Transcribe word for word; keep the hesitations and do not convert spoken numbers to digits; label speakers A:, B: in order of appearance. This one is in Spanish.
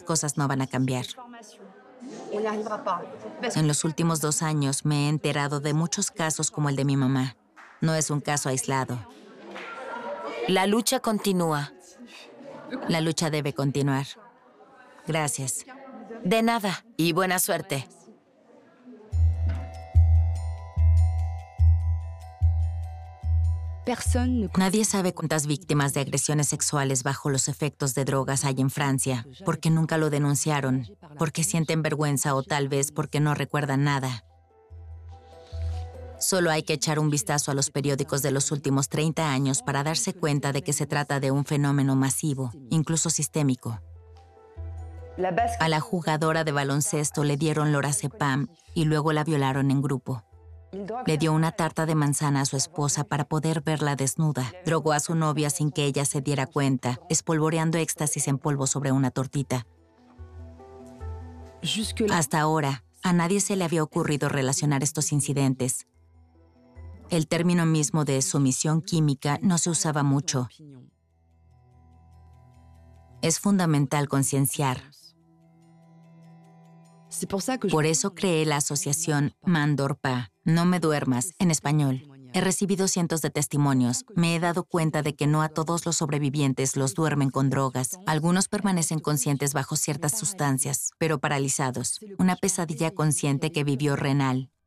A: las cosas no van a cambiar. En los últimos dos años me he enterado de muchos casos como el de mi mamá. No es un caso aislado.
B: La lucha continúa.
A: La lucha debe continuar. Gracias.
B: De nada, y buena suerte.
A: Nadie sabe cuántas víctimas de agresiones sexuales bajo los efectos de drogas hay en Francia, porque nunca lo denunciaron, porque sienten vergüenza o tal vez porque no recuerdan nada. Solo hay que echar un vistazo a los periódicos de los últimos treinta años para darse cuenta de que se trata de un fenómeno masivo, incluso sistémico. A la jugadora de baloncesto le dieron lorazepam y luego la violaron en grupo. Le dio una tarta de manzana a su esposa para poder verla desnuda. Drogó a su novia sin que ella se diera cuenta, espolvoreando éxtasis en polvo sobre una tortita. Hasta ahora, a nadie se le había ocurrido relacionar estos incidentes. El término mismo de sumisión química no se usaba mucho. Es fundamental concienciar. Por eso creé la asociación Mandorpa, No me duermas, en español. He recibido cientos de testimonios. Me he dado cuenta de que no a todos los sobrevivientes los duermen con drogas. Algunos permanecen conscientes bajo ciertas sustancias, pero paralizados. Una pesadilla consciente que vivió renal.